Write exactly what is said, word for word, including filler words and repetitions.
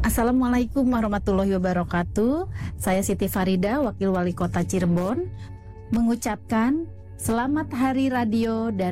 Assalamualaikum warahmatullahi wabarakatuh. Saya Siti Farida, Wakil Wali Kota Cirebon, mengucapkan Selamat Hari Radio dan